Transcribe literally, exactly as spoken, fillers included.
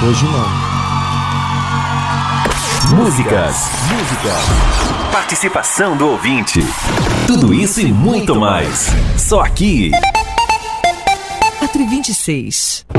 Hoje não. Músicas, músicas, participação do ouvinte. Tudo isso e muito mais. Só aqui. quatro e vinte e seis.